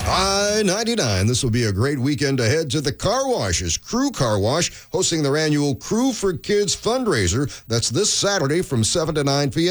I-99. This will be a great weekend to head to the car washes. Crew Car Wash hosting their annual Crew for Kids fundraiser. That's this Saturday from 7 to 9 p.m.